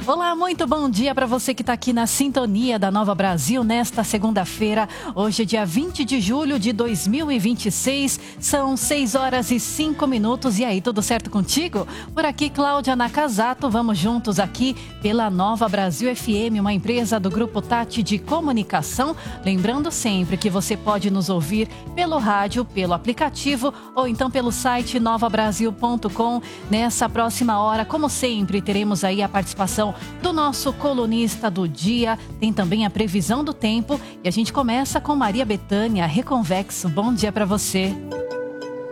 Olá, muito bom dia para você que está aqui na sintonia da Nova Brasil nesta segunda-feira. Hoje é dia 20 de julho de 2026, são 6 horas e 5 minutos. E aí, tudo certo contigo? Por aqui, Cláudia Nakazato, vamos juntos aqui pela Nova Brasil FM, uma empresa do Grupo Tati de Comunicação. Lembrando sempre que você pode nos ouvir pelo rádio, pelo aplicativo ou então pelo site novabrasil.com. Nessa próxima hora, como sempre, teremos aí a participação do nosso colunista do dia, tem também a previsão do tempo e a gente começa com Maria Bethânia Reconvexo. Bom dia para você.